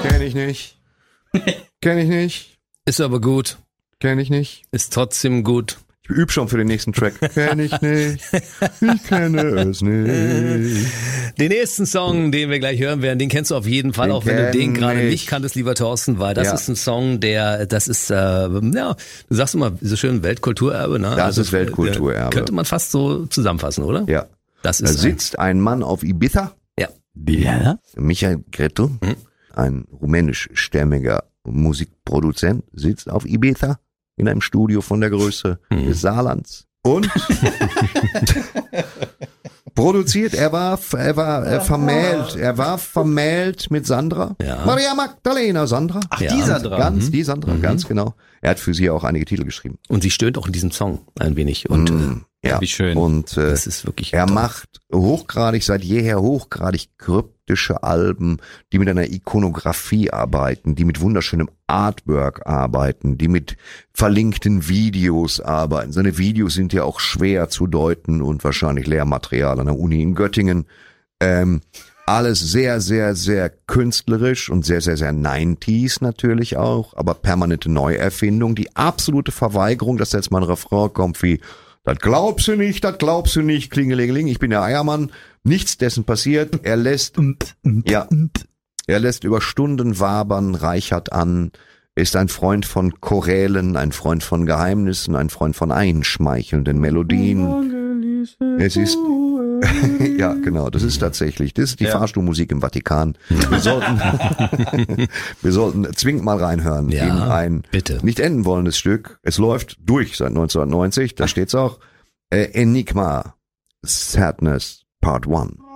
Kenn ich nicht. Kenn ich nicht. Ist aber gut. Kenn ich nicht. Ist trotzdem gut. Ich übe schon für den nächsten Track. Kenn ich nicht. Ich kenne es nicht. Den nächsten Song, den wir gleich hören werden, den kennst du auf jeden Fall, Den auch wenn du den kenn gerade ich. nicht kanntest, lieber Thorsten, weil das Ja. ist ein Song, das ist, du sagst immer, so schön Weltkulturerbe, ne? Das ist Weltkulturerbe. Könnte man fast so zusammenfassen, oder? Ja. Das Da ist sitzt ein Mann auf Ibiza, ja. Michael Gretu, ein rumänischstämmiger Musikproduzent, sitzt auf Ibiza in einem Studio von der Größe des Saarlands und produziert. Er war vermählt mit Sandra. Ja. Maria Magdalena Sandra. Ach, Ja. die Sandra. Die Sandra, ganz genau. Er hat für sie auch einige Titel geschrieben. Und sie stöhnt auch in diesem Song ein wenig und Ja, wie schön. Und das ist wirklich er toll. macht seit jeher hochgradig kryptische Alben, die mit einer Ikonografie arbeiten, die mit wunderschönem Artwork arbeiten, die mit verlinkten Videos arbeiten. Seine Videos sind ja auch schwer zu deuten und wahrscheinlich Lehrmaterial an der Uni in Göttingen. Alles sehr, sehr, sehr künstlerisch und sehr, sehr, sehr 90s natürlich auch, aber permanente Neuerfindung. Die absolute Verweigerung, dass jetzt mal ein Refrain kommt wie das glaubst du nicht, klingelingeling, ich bin der Eiermann. Nichts dessen passiert. Er lässt über Stunden wabern, reichert an, ist ein Freund von Chorälen, ein Freund von Geheimnissen, ein Freund von einschmeichelnden Melodien. Es ist, ja, genau, das ist die Fahrstuhlmusik im Vatikan. Wir sollten zwingend mal reinhören Ja, in ein bitte. nicht enden wollendes Stück. Es läuft durch seit 1990, da steht's auch. Enigma, Sadness, Part 1.